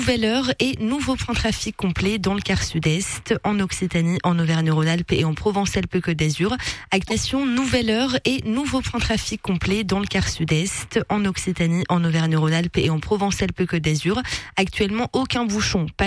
nouvelle heure et nouveau point de trafic complet dans le quart sud-est, en Occitanie, en Auvergne-Rhône-Alpes et en Provence-Alpes-Côte d'Azur. Actation nouvelle heure et nouveau point de trafic complet dans le quart sud-est, en Occitanie, en Auvergne-Rhône-Alpes et en Provence-Alpes-Côte d'Azur. Actuellement, aucun bouchon.